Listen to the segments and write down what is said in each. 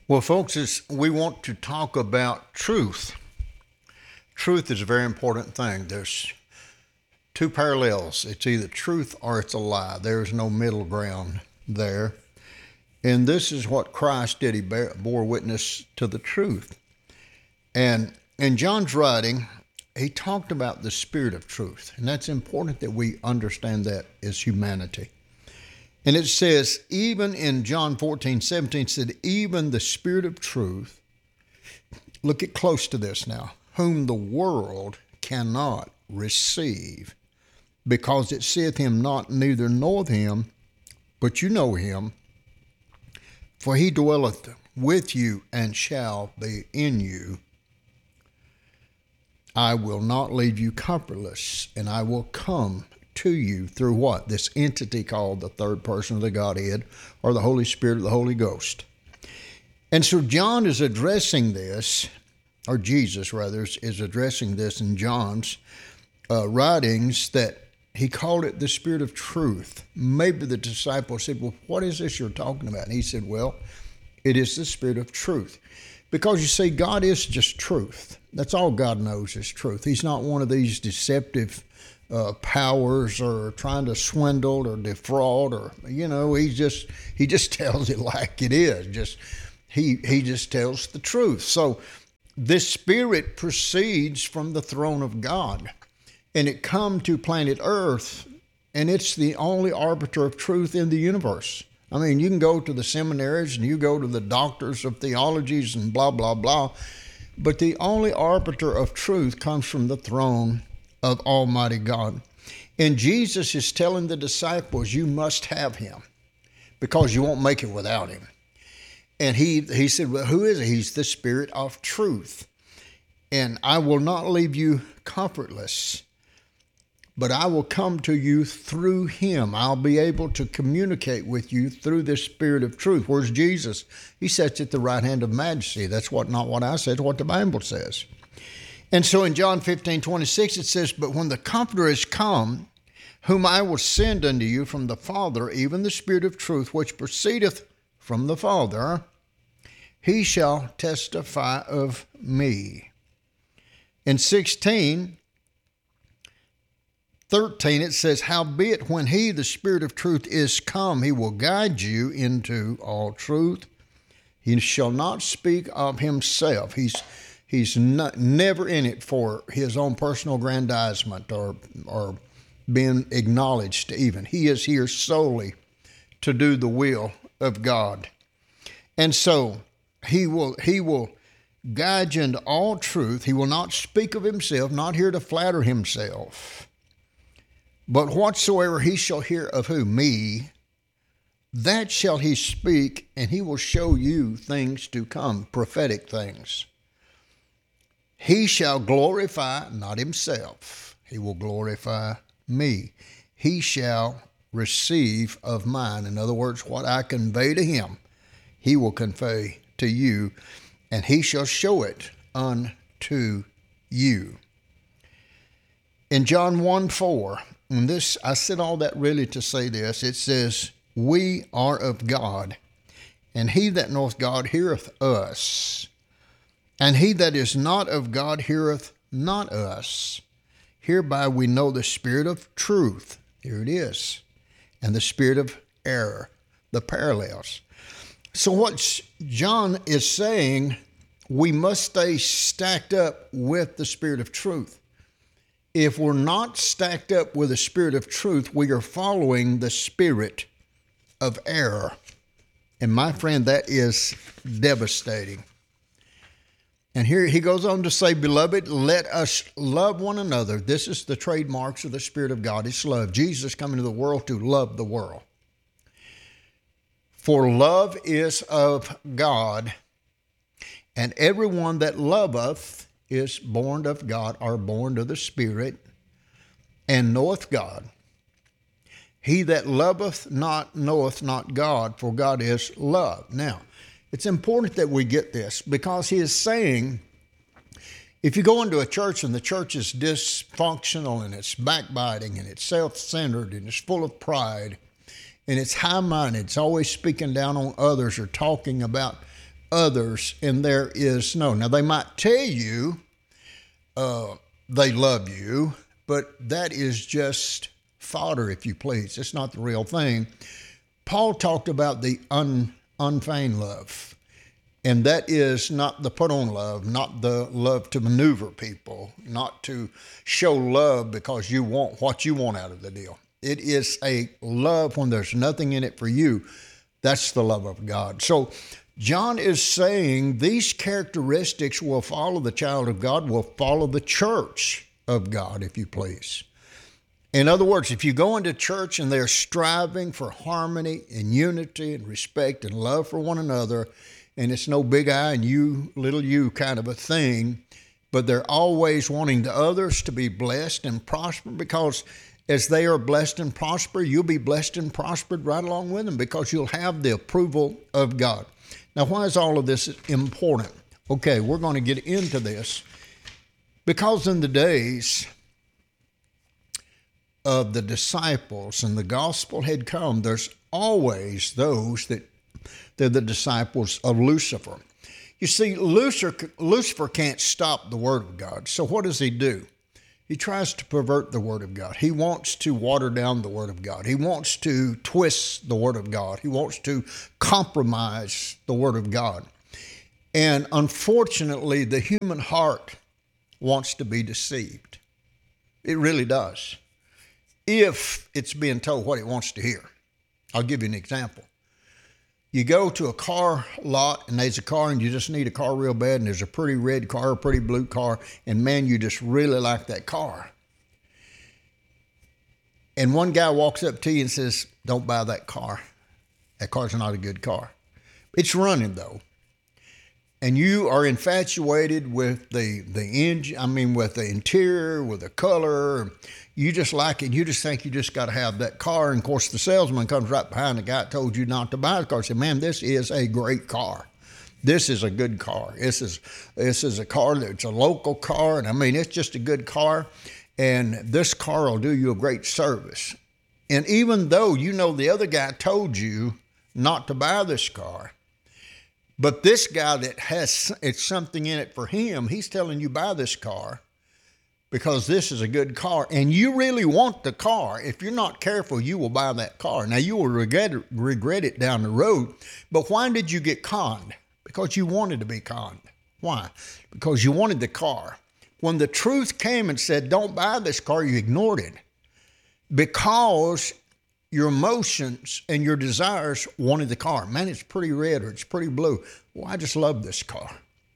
Well, folks, we want to talk about truth. Truth is a very important thing. There's two parallels. It's either truth or it's a lie. There's no middle ground there. And this is what Christ did. He bore witness to the truth. And in John's writing, he talked about the spirit of truth. And that's important that we understand that as humanity. And it says, even in John 14:17, it said, even the spirit of truth, look at close to this now, whom the world cannot receive, because it seeth him not, neither knoweth him, but you know him, for he dwelleth with you and shall be in you. I will not leave you comfortless, and I will come to you through what? This entity called the third person of the Godhead, or the Holy Spirit or the Holy Ghost. And so John is addressing this, or Jesus rather, is addressing this in John's writings, that he called it the spirit of truth. Maybe the disciples said, well, what is this you're talking about? And he said, well, it is the spirit of truth. Because you see, God is just truth. That's all God knows is truth. He's not one of these deceptive powers or trying to swindle or defraud, or he just tells it like it is. He just tells the truth. So this spirit proceeds from the throne of God, and it come to planet Earth, and it's the only arbiter of truth in the universe. I mean, you can go to the seminaries and you go to the doctors of theologies and blah blah blah, but the only arbiter of truth comes from the throne of Almighty God. And Jesus is telling the disciples, you must have him, because you won't make it without him. And he said, well, who is he? He's the spirit of truth. And I will not leave you comfortless, but I will come to you through him. I'll be able to communicate with you through this spirit of truth. Where's Jesus? He sits at the right hand of majesty. That's not what I said, what the Bible says. And so in John 15:26, it says, but when the Comforter is come, whom I will send unto you from the Father, even the Spirit of truth, which proceedeth from the Father, he shall testify of me. In 16:13, it says, howbeit when he, the Spirit of truth, is come, he will guide you into all truth. He shall not speak of himself. He's never in it for his own personal aggrandizement or being acknowledged even. He is here solely to do the will of God. And so he will guide you into all truth. He will not speak of himself, not here to flatter himself. But whatsoever he shall hear of who? Me, that shall he speak, and he will show you things to come, prophetic things. He shall glorify not himself. He will glorify me. He shall receive of mine. In other words, what I convey to him, he will convey to you, and he shall show it unto you. In John 1:4, and this, I said all that really to say this, it says, we are of God, and he that knoweth God heareth us. And he that is not of God heareth not us. Hereby we know the spirit of truth. Here it is. And the spirit of error, the parallels. So what John is saying, we must stay stacked up with the spirit of truth. If we're not stacked up with the spirit of truth, we are following the spirit of error. And my friend, that is devastating. And here he goes on to say, beloved, let us love one another. This is the trademarks of the Spirit of God. It's love. Jesus coming to the world to love the world. For love is of God, and everyone that loveth is born of God, or born of the Spirit, and knoweth God. He that loveth not knoweth not God, for God is love. Now, it's important that we get this, because he is saying, if you go into a church and the church is dysfunctional and it's backbiting and it's self-centered and it's full of pride and it's high-minded, it's always speaking down on others or talking about others, and there is no. Now, they might tell you they love you, but that is just fodder, if you please. It's not the real thing. Paul talked about the unfeigned love, and that is not the put-on love, not the love to maneuver people, not to show love because you want what you want out of the deal. It is a love when there's nothing in it for you. That's the love of God. So John is saying these characteristics will follow the child of God, will follow the church of God, if you please. In other words, if you go into church and they're striving for harmony and unity and respect and love for one another, and it's no big I and you, little you kind of a thing, but they're always wanting the others to be blessed and prosper, because as they are blessed and prosper, you'll be blessed and prospered right along with them, because you'll have the approval of God. Now, why is all of this important? Okay, we're going to get into this because in the days of the disciples and the gospel had come, there's always those that they're the disciples of Lucifer. You see, Lucifer can't stop the word of God. So what does he do? He tries to pervert the word of God. He wants to water down the word of God. He wants to twist the word of God. He wants to compromise the word of God. And unfortunately, the human heart wants to be deceived. It really does. If it's being told what it wants to hear. I'll give you an example. You go to a car lot and there's a car and you just need a car real bad, and there's a pretty red car, a pretty blue car, and man, you just really like that car. And one guy walks up to you and says, don't buy that car. That car's not a good car. It's running though. And you are infatuated with the engine, with the interior, with the color. You just like it. You just think you just got to have that car. And of course, the salesman comes right behind the guy that told you not to buy the car. Said, man, this is a great car. This is a good car. This is a car that's a local car. And it's just a good car. And this car will do you a great service. And even though the other guy told you not to buy this car, but this guy that it's something in it for him, he's telling you buy this car because this is a good car. And you really want the car. If you're not careful, you will buy that car. Now, you will regret it down the road. But why did you get conned? Because you wanted to be conned. Why? Because you wanted the car. When the truth came and said, don't buy this car, you ignored it. Because your emotions and your desires wanted the car. Man, it's pretty red or it's pretty blue. Well, I just love this car.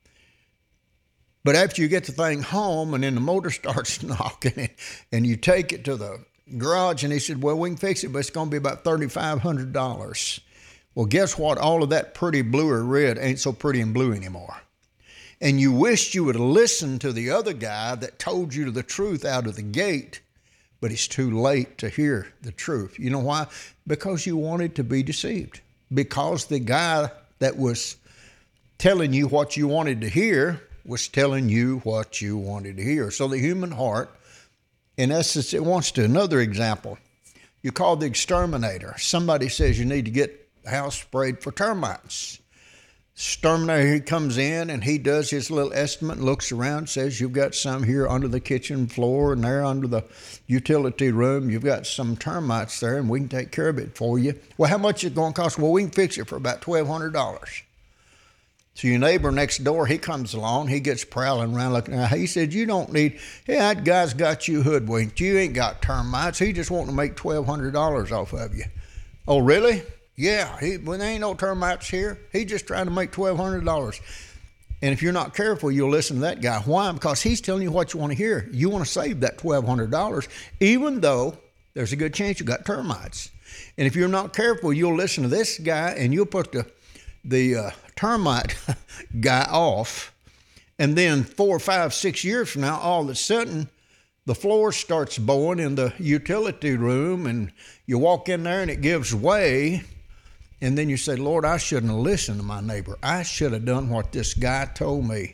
But after you get the thing home and then the motor starts knocking and you take it to the garage and he said, well, we can fix it, but it's going to be about $3,500. Well, guess what? All of that pretty blue or red ain't so pretty and blue anymore. And you wished you would have listened to the other guy that told you the truth out of the gate. But it's too late to hear the truth. You know why? Because you wanted to be deceived. Because the guy that was telling you what you wanted to hear was telling you what you wanted to hear. So the human heart, in essence, it wants to. Another example, you call the exterminator. Somebody says you need to get the house sprayed for termites. Exterminator, he comes in and he does his little estimate, looks around, says you've got some here under the kitchen floor and there under the utility room. You've got some termites there and we can take care of it for you. Well, how much is it going to cost? Well, we can fix it for about $1,200. So your neighbor next door, he comes along, he gets prowling around looking. He said, you don't need, that guy's got you hoodwinked. You ain't got termites. He just wanting to make $1,200 off of you. Oh, really? Yeah, when there ain't no termites here, he's just trying to make $1,200. And if you're not careful, you'll listen to that guy. Why? Because he's telling you what you want to hear. You want to save that $1,200, even though there's a good chance you got termites. And if you're not careful, you'll listen to this guy and you'll put the termite guy off. And then 4, 5, 6 years from now, all of a sudden, the floor starts bowing in the utility room and you walk in there and it gives way. And then you say, Lord, I shouldn't have listened to my neighbor. I should have done what this guy told me.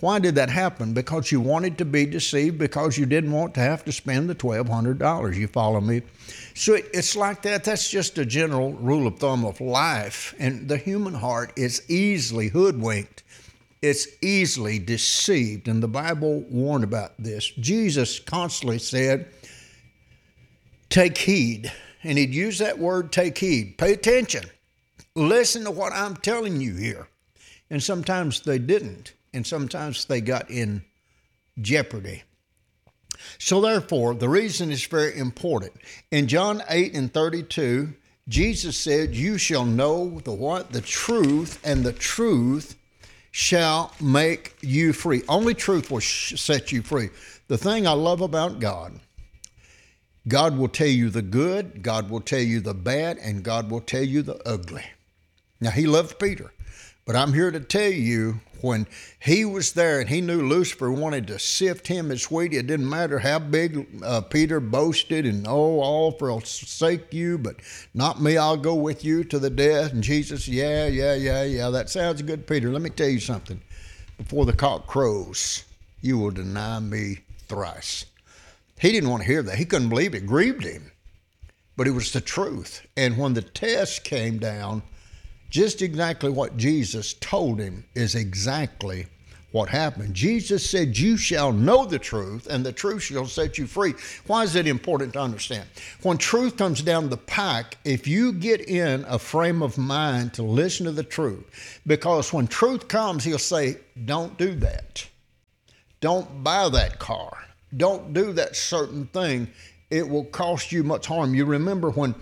Why did that happen? Because you wanted to be deceived, because you didn't want to have to spend the $1,200. You follow me? So it's like that. That's just a general rule of thumb of life. And the human heart is easily hoodwinked. It's easily deceived. And the Bible warned about this. Jesus constantly said, take heed. And he'd use that word, take heed. Pay attention. Listen to what I'm telling you here. And sometimes they didn't. And sometimes they got in jeopardy. So therefore, the reason is very important. In John 8:32, Jesus said, you shall know the what? The truth, and the truth shall make you free. Only truth will set you free. The thing I love about God, God will tell you the good, God will tell you the bad, and God will tell you the ugly. Now, he loved Peter, but I'm here to tell you, when he was there and he knew Lucifer wanted to sift him as wheat, it didn't matter how big Peter boasted and, all for forsake you, but not me, I'll go with you to the death. And Jesus, yeah, that sounds good, Peter. Let me tell you something. Before the cock crows, you will deny me thrice. He didn't want to hear that. He couldn't believe it. It grieved him. But it was the truth. And when the test came down, just exactly what Jesus told him is exactly what happened. Jesus said, you shall know the truth, and the truth shall set you free. Why is it important to understand? When truth comes down the pike, if you get in a frame of mind to listen to the truth, because when truth comes, he'll say, don't do that. Don't buy that car. Don't do that certain thing. It will cost you much harm. You remember when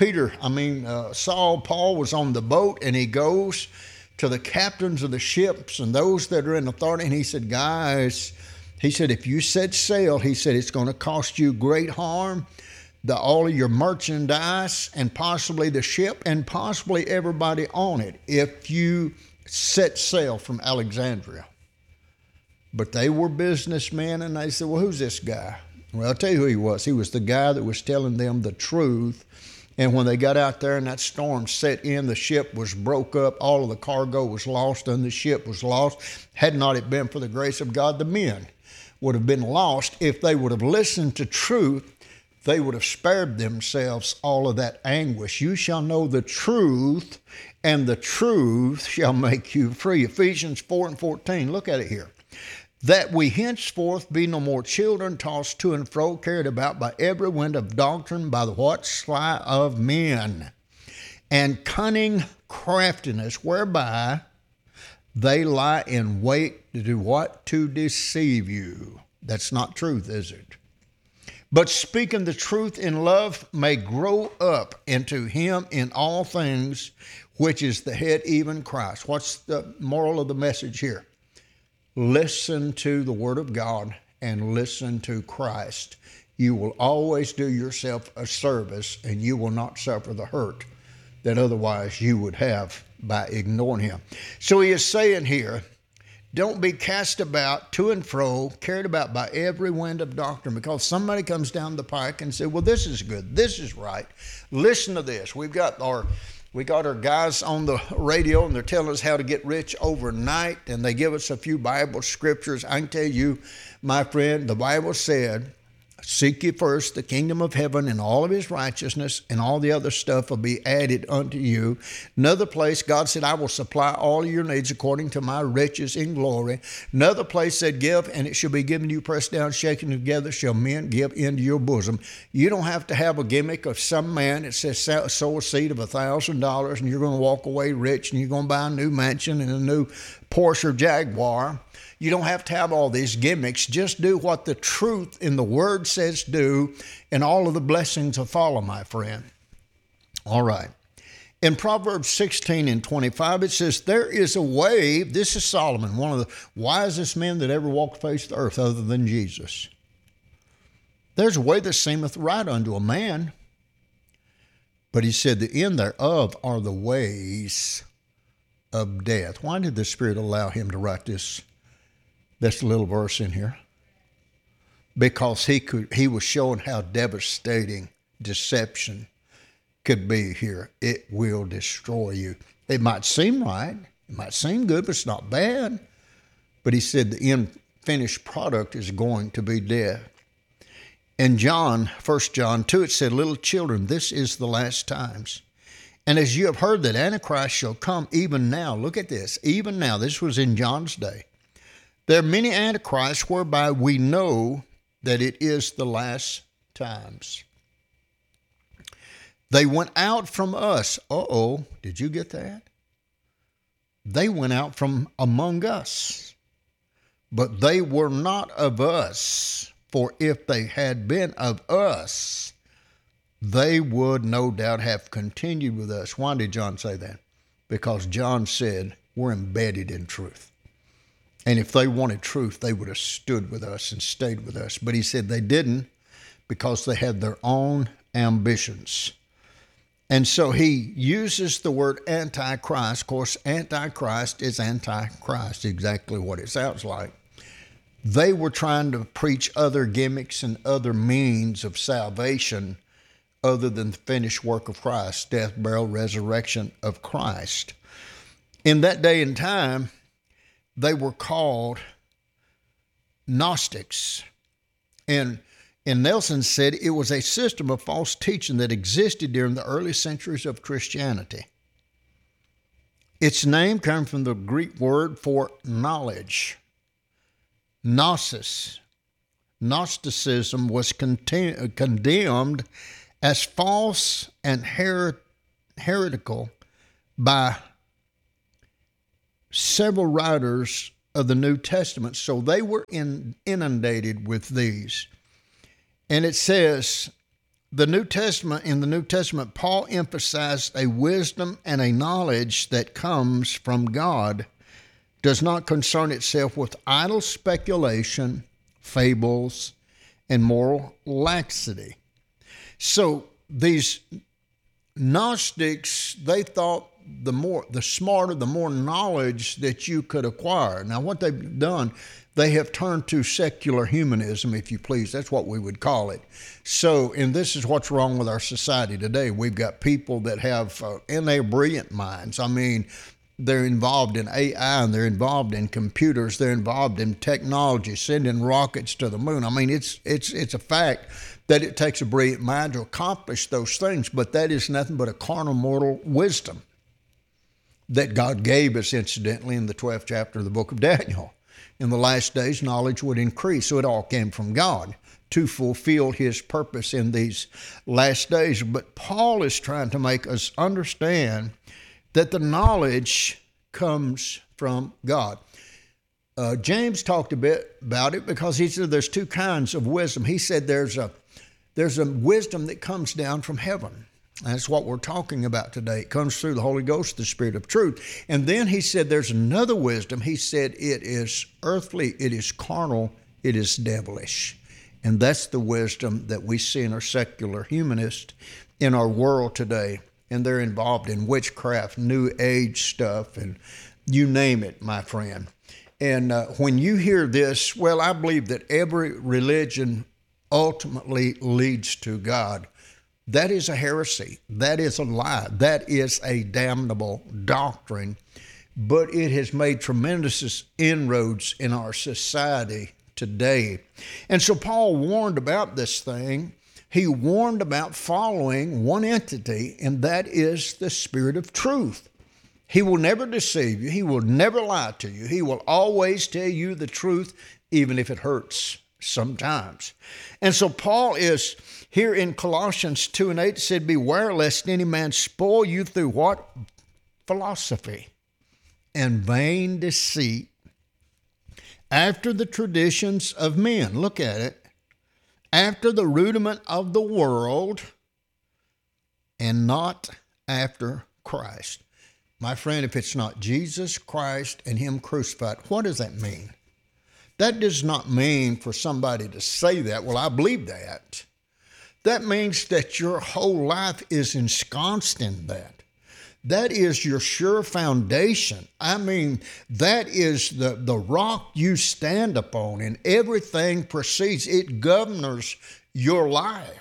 Paul was on the boat, and he goes to the captains of the ships and those that are in authority, and he said, guys, he said, if you set sail, he said, it's going to cost you great harm, all of your merchandise and possibly the ship and possibly everybody on it, if you set sail from Alexandria. But they were businessmen, and they said, well, who's this guy? Well, I'll tell you who he was. He was the guy that was telling them the truth. And when they got out there and that storm set in, the ship was broke up, all of the cargo was lost, and the ship was lost. Had not it been for the grace of God, the men would have been lost. If they would have listened to truth, they would have spared themselves all of that anguish. You shall know the truth, and the truth shall make you free. Ephesians 4:14, look at it here. That we henceforth be no more children, tossed to and fro, carried about by every wind of doctrine, by the what? Sleight of men, and cunning craftiness, whereby they lie in wait to do what? To deceive you. That's not truth, is it? But speaking the truth in love may grow up into him in all things, which is the head, even Christ. What's the moral of the message here? Listen to the Word of God and listen to Christ. You will always do yourself a service, and you will not suffer the hurt that otherwise you would have by ignoring him. So he is saying here, don't be cast about to and fro, carried about by every wind of doctrine, because somebody comes down the pike and says, well, this is good, this is right. Listen to this. We got our guys on the radio, and they're telling us how to get rich overnight, and they give us a few Bible scriptures. I can tell you, my friend, the Bible said, seek ye first the kingdom of heaven and all of his righteousness, and all the other stuff will be added unto you. Another place, God said, I will supply all of your needs according to my riches in glory. Another place said, give, and it shall be given you, pressed down, shaken together, shall men give into your bosom. You don't have to have a gimmick of some man that says, sow a seed of $1,000, and you're going to walk away rich, and you're going to buy a new mansion and a new Porsche or Jaguar. You don't have to have all these gimmicks. Just do what the truth in the Word says do, and all of the blessings will follow, my friend. All right. In Proverbs 16:25, it says, there is a way, this is Solomon, one of the wisest men that ever walked the face of the earth other than Jesus. There's a way that seemeth right unto a man, but he said, the end thereof are the ways of death. Why did the Spirit allow him to write this little verse in here? Because he was showing how devastating deception could be here. It will destroy you. It might seem right. It might seem good, but it's not bad. But he said the end finished product is going to be death. In John, 1 John 2, it said, little children, this is the last times. And as you have heard that Antichrist shall come even now, look at this, even now, this was in John's day. There are many Antichrists whereby we know that it is the last times. They went out from us. Did you get that? They went out from among us, but they were not of us. For if they had been of us, they would no doubt have continued with us. Why did John say that? Because John said we're embedded in truth. And if they wanted truth, they would have stood with us and stayed with us. But he said they didn't because they had their own ambitions. And so he uses the word Antichrist. Of course, Antichrist is Antichrist, exactly what it sounds like. They were trying to preach other gimmicks and other means of salvation other than the finished work of Christ, death, burial, resurrection of Christ. In that day and time, they were called Gnostics. And Nelson said it was a system of false teaching that existed during the early centuries of Christianity. Its name comes from the Greek word for knowledge. Gnosis. Gnosticism was condemned as false and heretical by several writers of the New Testament. So they were inundated with these. And it says, in the New Testament, Paul emphasized a wisdom and a knowledge that comes from God, does not concern itself with idle speculation, fables, and moral laxity. So these Gnostics, they thought the smarter, the more knowledge that you could acquire. Now, what they've done, they have turned to secular humanism, if you please. That's what we would call it. So, and this is what's wrong with our society today. We've got people that have, and they're brilliant minds. I mean, they're involved in AI, and they're involved in computers. They're involved in technology, sending rockets to the moon. I mean, it's a fact that it takes a brilliant mind to accomplish those things, but that is nothing but a carnal mortal wisdom that God gave us, incidentally, in the 12th chapter of the book of Daniel. In the last days, knowledge would increase, so it all came from God to fulfill his purpose in these last days. But Paul is trying to make us understand that the knowledge comes from God. James talked a bit about it because he said there's two kinds of wisdom. He said there's a wisdom that comes down from heaven. That's what we're talking about today. It comes through the Holy Ghost, the Spirit of truth. And then he said there's another wisdom. He said it is earthly, it is carnal, it is devilish. And that's the wisdom that we see in our secular humanists in our world today. And they're involved in witchcraft, New Age stuff, and you name it, my friend. And when you hear this, well, I believe that every religion ultimately leads to God. That is a heresy. That is a lie. That is a damnable doctrine. But it has made tremendous inroads in our society today. And so Paul warned about this thing. He warned about following one entity, and that is the Spirit of truth. He will never deceive you. He will never lie to you. He will always tell you the truth, even if it hurts sometimes. And so Paul is here in Colossians 2:8 said, beware lest any man spoil you through what? Philosophy and vain deceit, after the traditions of men. Look at it. After the rudiment of the world, and not after Christ. My friend, if it's not Jesus Christ and him crucified, what does that mean? That does not mean for somebody to say that, well, I believe that. That means that your whole life is ensconced in that. That is your sure foundation. I mean, that is the rock you stand upon, and everything proceeds. It governs your life.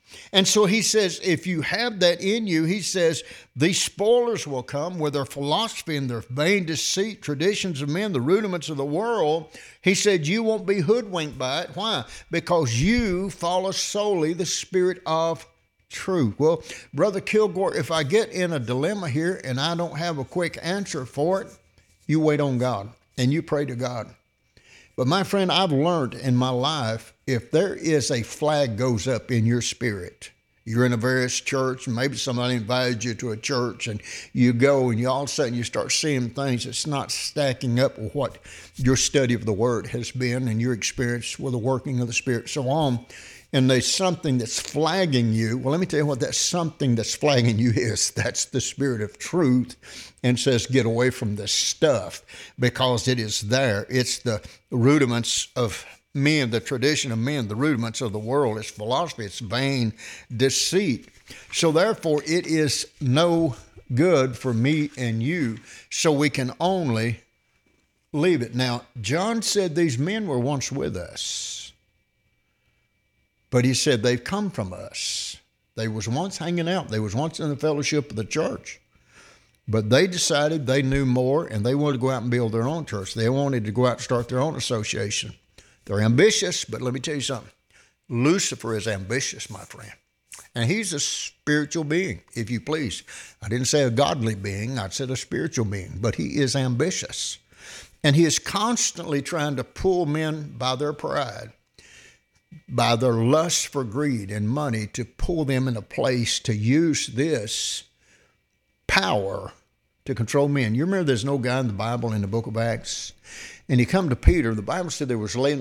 And so he says, if you have that in you, he says, these spoilers will come with their philosophy and their vain deceit, traditions of men, the rudiments of the world. He said, you won't be hoodwinked by it. Why? Because you follow solely the Spirit of truth. Well, Brother Kilgore, if I get in a dilemma here and I don't have a quick answer for it, you wait on God and you pray to God. But my friend, I've learned in my life, if there is a flag goes up in your spirit, you're in a various church, and maybe somebody invited you to a church, and you go and you all of a sudden you start seeing things that's not stacking up with what your study of the Word has been and your experience with the working of the Spirit, so on. And there's something that's flagging you. Well, let me tell you what that something that's flagging you is. That's the Spirit of truth, and says, get away from this stuff, because it is there. It's the rudiments of men, the tradition of men, the rudiments of the world. It's philosophy. It's vain deceit. So therefore, it is no good for me and you. So we can only leave it. Now, John said these men were once with us. But he said they've come from us. They was once hanging out. They was once in the fellowship of the church. But they decided they knew more, and they wanted to go out and build their own church. They wanted to go out and start their own association. They're ambitious, but let me tell you something. Lucifer is ambitious, my friend. And he's a spiritual being, if you please. I didn't say a godly being. I said a spiritual being. But he is ambitious. And he is constantly trying to pull men by their pride, by their lust for greed and money, to pull them in a place to use this power to control men. You remember there's no guy in the Bible in the book of Acts, and he come to Peter. The Bible said there was laying